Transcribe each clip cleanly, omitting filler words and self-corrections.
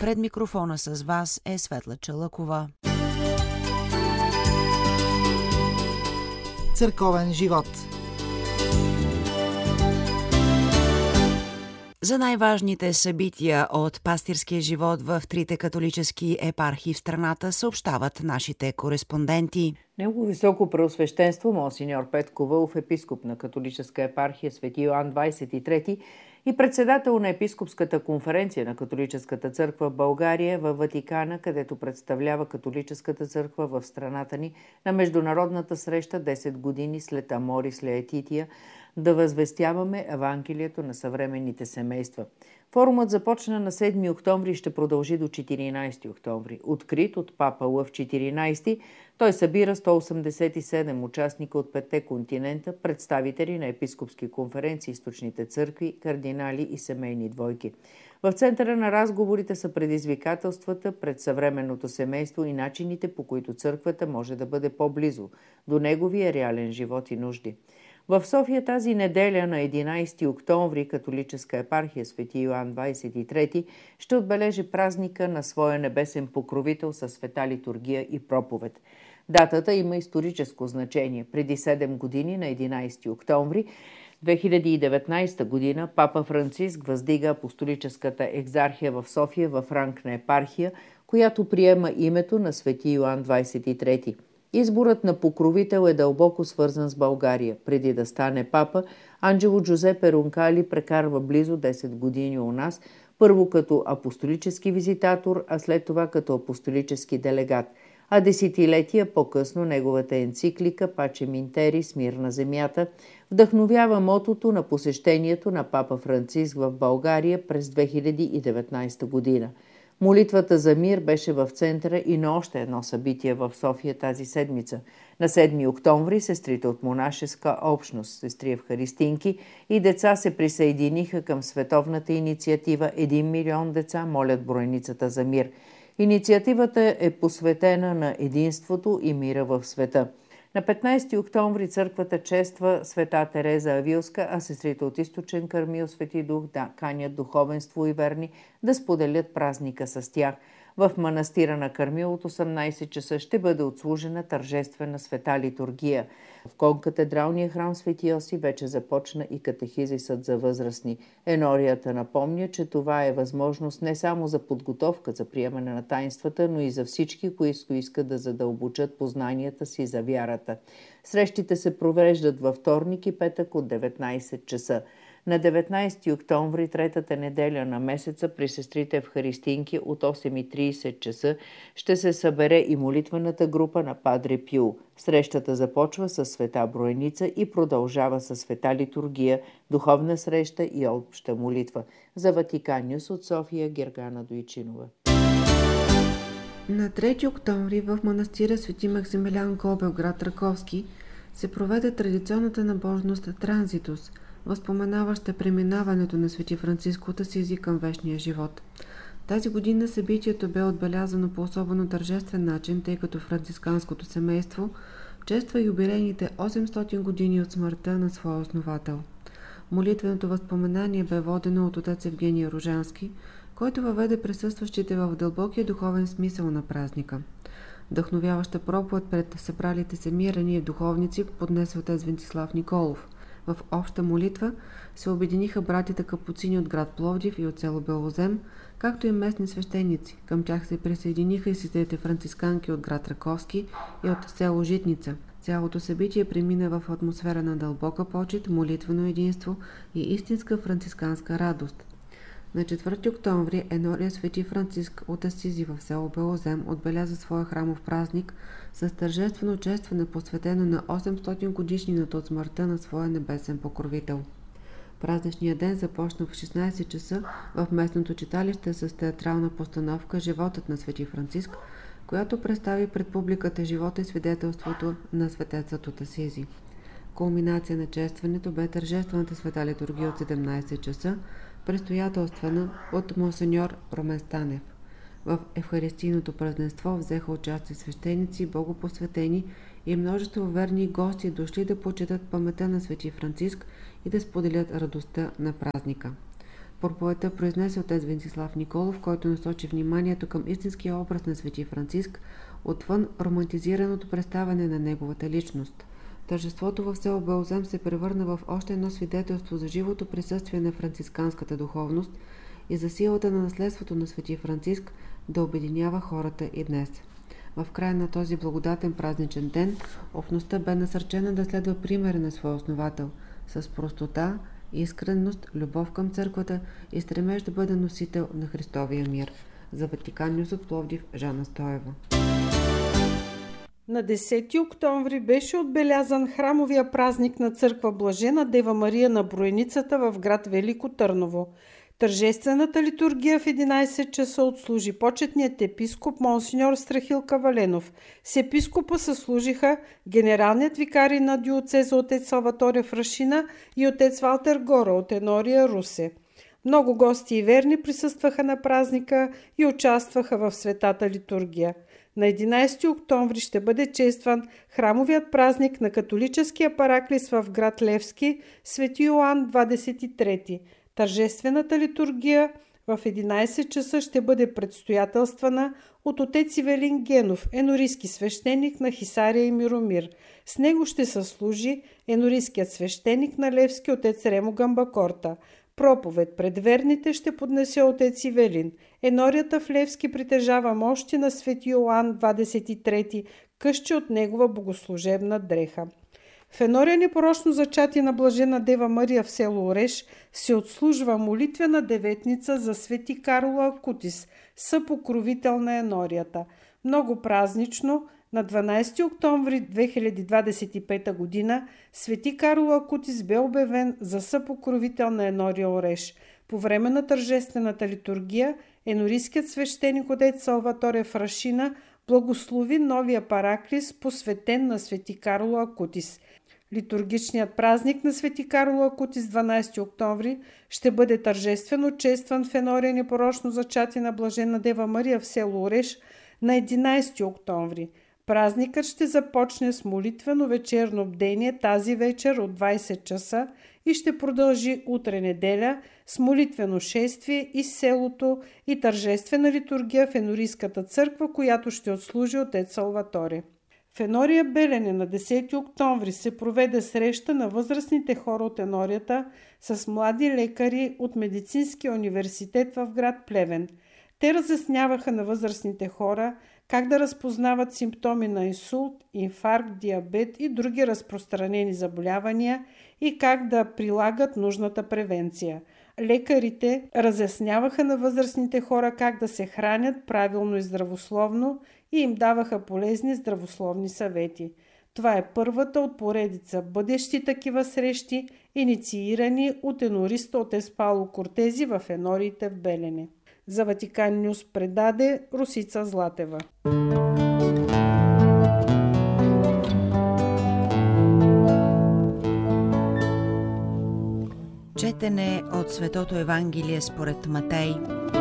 Пред микрофона с вас е Светла Чалъкова. Църковен живот. За най-важните събития от пастирския живот в трите католически епархии в страната съобщават нашите кореспонденти. Негово високо преосвещенство монсеньор Петко Вълов, епископ на католическа епархия Свети Йоан 23 и председател на епископската конференция на католическата църква в България във Ватикана, където представлява католическата църква в страната ни на международната среща 10 години след Аморис Лаетития, да възвестяваме Евангелието на съвременните семейства. Форумът започна на 7 октомври и ще продължи до 14 октомври. Открит от папа Лъв 14, той събира 187 участника от 5 континента, представители на епископски конференции, източните църкви, кардинали и семейни двойки. В центъра на разговорите са предизвикателствата пред съвременното семейство и начините, по които църквата може да бъде по-близо до неговия реален живот и нужди. В София тази неделя на 11 октомври католическа епархия Свети Йоан 23 ще отбележи празника на своя небесен покровител със света литургия и проповед. Датата има историческо значение. Преди 7 години на 11 октомври 2019 година папа Франциск въздига апостолическата екзархия в София в ранг на епархия, която приема името на Свети Йоан 23. Изборът на покровител е дълбоко свързан с България. Преди да стане папа, Анджело Джузепе Ронкали прекарва близо 10 години у нас, първо като апостолически визитатор, а след това като апостолически делегат. А десетилетия по-късно неговата енциклика Пачем ин террис, мир на земята, вдъхновява мотото на посещението на папа Франциск в България през 2019 година. Молитвата за мир беше в центъра и на още едно събитие в София тази седмица. На 7 октомври сестрите от монашеска общност, сестри евхаристинки и деца се присъединиха към световната инициатива «1 милион деца молят бройницата за мир». Инициативата е посветена на единството и мира в света. На 15 октомври църквата чества света Тереза Авилска, а сестрите от Източен Кърмил Свети Дух канят духовенство и верни да споделят празника с тях. В манастира на Кърмил от 18 часа ще бъде отслужена тържествена света литургия. В конкатедралния храм Свети Йосиф вече започна и катехизисът за възрастни. Енорията напомня, че това е възможност не само за подготовка за приемане на таинствата, но и за всички, които искат да задълбочат познанията си за вярата. Срещите се провеждат във вторник и петък от 19 часа. На 19 октомври, третата неделя на месеца, при сестрите евхаристинки от 8:30 часа ще се събере и молитвената група на Падре Пио. Срещата започва с света Бройница и продължава с света литургия, духовна среща и обща молитва. За Ватикан Нюс от София, Гергана Дойчинова. На 3 октомври в манастира Свети Максимилиан Гобел, град Раковски, се проведе традиционната набожност Транзитус, възпоменаваща преминаването на Свети Франциск от Асизи към вечния живот. Тази година събитието бе отбелязано по особено тържествен начин, тъй като францисканското семейство чества юбилейните 800 години от смъртта на своя основател. Молитвеното възпоменание бе водено от отец Евгений Ружански, който въведе присъстващите в дълбокия духовен смисъл на празника. Вдъхновяваща проповед пред събралите се мирени и духовници поднесе отец Венцислав Николов. В обща молитва се обединиха братите капуцини от град Пловдив и от село Белозем, както и местни свещеници. Към тях се присъединиха и сестрите францисканки от град Раковски и от село Житница. Цялото събитие премина в атмосфера на дълбока почит, молитвено единство и истинска францисканска радост. На 4 октомври Енория Свети Франциск от Асизи в село Белозем отбеляза своя храмов празник с тържествено честване, посветено на 800 годишнината от смъртта на своя небесен покровител. Празничният ден започна в 16 часа в местното читалище с театрална постановка «Животът на Свети Франциск», която представи пред публиката живота и свидетелството на светецът от Асизи. Кулминация на честването бе тържествената света литургия от 17 часа, предстоятелствана от монсеньор Румен Станев. В евхаристийното празненство взеха участие свещеници, богопосветени и множество верни гости, дошли да почетат паметта на Свети Франциск и да споделят радостта на празника. проповедта произнесе отец Венцислав Николов, който насочи вниманието към истинския образ на Свети Франциск, отвън романтизираното представяне на неговата личност. Тържеството в село Белзем се превърна в още едно свидетелство за живото присъствие на францисканската духовност и за силата на наследството на Свети Франциск да обединява хората и днес. В края на този благодатен празничен ден, общността бе насърчена да следва примера на своя основател с простота, искренност, любов към църквата и стремеж да бъде носител на Христовия мир. За Ватикан Нюз от Пловдив, Жана Стоева. На 10 октомври беше отбелязан храмовия празник на църква Блажена Дева Мария на Броеницата в град Велико Търново. Тържествената литургия в 11 часа отслужи почетният епископ монсеньор Страхил Каваленов. С епископа съслужиха генералният викарий на диоцеза отец Салваторе Фрашина и отец Валтер Гора от Енория, Русе. Много гости и верни присъстваха на празника и участваха в светата литургия. На 11 октомври ще бъде честван храмовият празник на католическия параклис в град Левски, Свети Йоан 23. Тържествената литургия в 11 часа ще бъде предстоятелствана от отец Ивелин Генов, енорийски свещеник на Хисария и Миромир. С него ще съслужи енорийският свещеник на Левски отец Ремо Гамбакорта. Проповед пред верните ще поднесе отец Ивелин. Енорията в Левски притежава мощи на Свети Йоан 23, къще от негова богослужебна дреха. В Енория непорочно зачатие на Блажена Дева Мария в село Ореш се отслужва молитвена деветница за Свети Кароло Акутис, съпокровител на Енорията. Много празнично на 12 октомври 2025 година Свети Кароло Акутис бе обявен за съпокровител на Енория Ореш. По време на тържествената литургия енорийският свещеник отец Салваторе Фрашина благослови новия параклис, посветен на Свети Кароло Акутис. Литургичният празник на Свети Кароло Акутис 12 октомври ще бъде тържествено честван в Енория непорочно зачатие на Блажена Дева Мария в село Ореш на 11 октомври. Празникът ще започне с молитвено вечерно бдение тази вечер от 20 часа и ще продължи утре неделя с молитвено шествие из селото и тържествена литургия в Енорийската църква, която ще отслужи отец Салваторе. В Енория Белене на 10 октомври се проведе среща на възрастните хора от Енорията с млади лекари от Медицинския университет в град Плевен. Те разясняваха на възрастните хора как да разпознават симптоми на инсулт, инфаркт, диабет и други разпространени заболявания и как да прилагат нужната превенция. Лекарите разясняваха на възрастните хора как да се хранят правилно и здравословно и им даваха полезни здравословни съвети. Това е първата от поредица бъдещи такива срещи, инициирани от енориста отец Пауло Кортези в енориите в Белене. За Ватикан Нюз предаде Русица Златева. Четене от Светото Евангелие според Матей.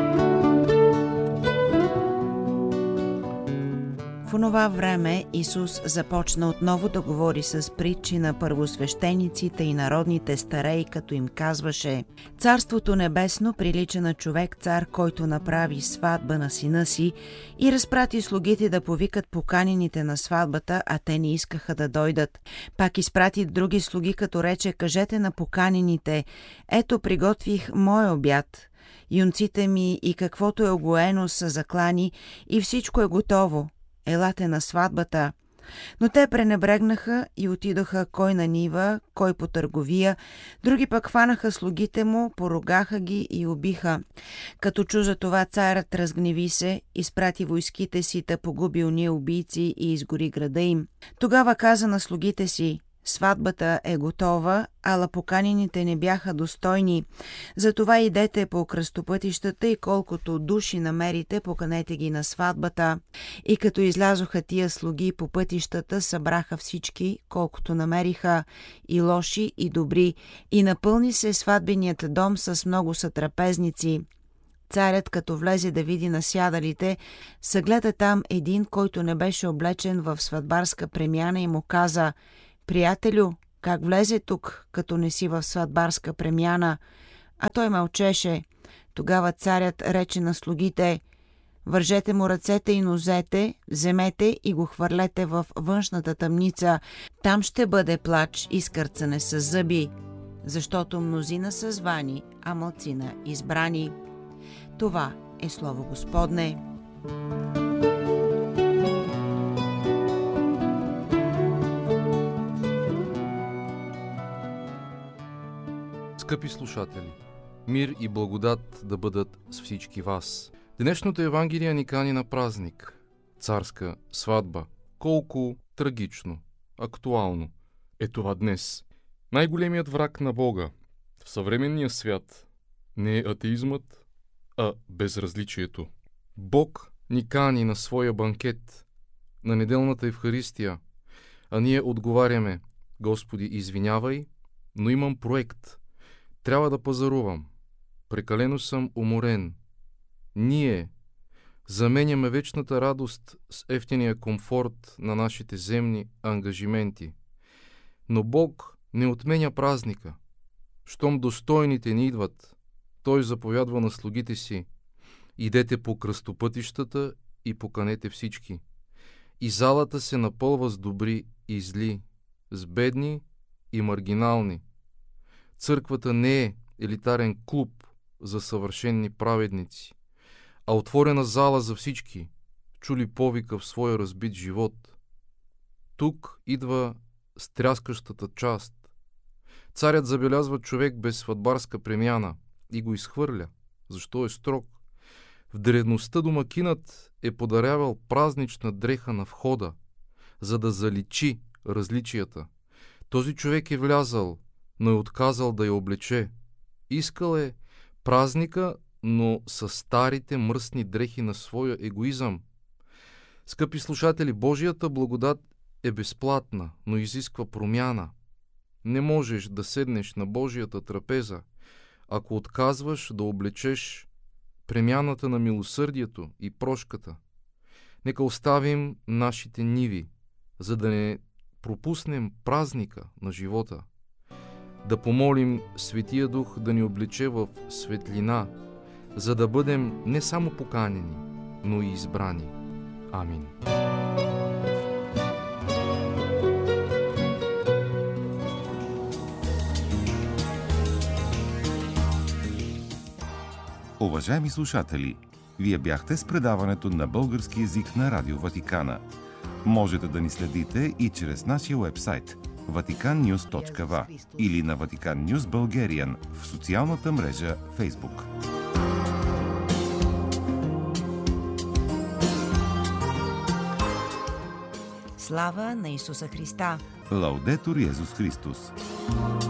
В онова време Исус започна отново да говори с притчи на първосвещениците и народните стареи, като им казваше: Царството небесно прилича на човек-цар, който направи сватба на сина си и разпрати слугите да повикат поканените на сватбата, а те не искаха да дойдат. Пак изпрати други слуги, като рече: кажете на поканените: ето, приготвих мой обяд. Юнците ми и каквото е огоено са заклани и всичко е готово. Елате на сватбата. Но те пренебрегнаха и отидоха кой на нива, кой по търговия, други пък хванаха слугите му, поругаха ги и убиха. Като чу за това, царят разгневи се, изпрати войските си да погуби уния убийци и изгори града им. Тогава каза на слугите си: сватбата е готова, ала поканените не бяха достойни. Затова идете по кръстопътищата и колкото души намерите, поканете ги на сватбата. И като излязоха тия слуги по пътищата, събраха всички, колкото намериха, и лоши, и добри, и напълни се сватбеният дом с много сътрапезници. Царят, като влезе да види насядалите, съгледа там един, който не беше облечен в сватбарска премяна, и му каза: приятелю, как влезе тук, като не си в сватбарска премяна? А той мълчеше. Тогава царят рече на слугите: вържете му ръцете и нозете, вземете и го хвърлете в външната тъмница. Там ще бъде плач и скърцане с зъби, защото мнозина са звани, а малцина избрани. Това е слово Господне. Скъпи слушатели, мир и благодат да бъдат с всички вас. Днешното Евангелие ни кани на празник, царска сватба. Колко трагично, актуално е това днес. Най-големият враг на Бога в съвременния свят не е атеизмът, а безразличието. Бог ни кани на своя банкет, на неделната Евхаристия, а ние отговаряме: Господи, извинявай, но имам проект. Трябва да пазарувам. Прекалено съм уморен. Ние заменяме вечната радост с евтиния комфорт на нашите земни ангажименти. Но Бог не отменя празника. Щом достойните ни идват, Той заповядва на слугите си: идете по кръстопътищата и поканете всички. И залата се напълва с добри и зли, с бедни и маргинални. Църквата не е елитарен клуб за съвършенни праведници, а отворена зала за всички, чули повика в своя разбит живот. Тук идва стряскащата част. Царят забелязва човек без сватбарска премяна и го изхвърля. Защо е строг? В древността домакинът е подарявал празнична дреха на входа, за да заличи различията. Този човек е влязал, но е отказал да я облече. Искал е празника, но с старите мръсни дрехи на своя егоизъм. Скъпи слушатели, Божията благодат е безплатна, но изисква промяна. Не можеш да седнеш на Божията трапеза, ако отказваш да облечеш премяната на милосърдието и прошката. Нека оставим нашите ниви, за да не пропуснем празника на живота. Да помолим Светия Дух да ни облече в светлина, за да бъдем не само поканени, но и избрани. Амин. Уважаеми слушатели, вие бяхте с предаването на български език на Радио Ватикана. Можете да ни следите и чрез нашия уебсайт vaticannews.va или на Vatican News Bulgarian в социалната мрежа Facebook. Слава на Исуса Христа! Лаудетур Йезус Христос!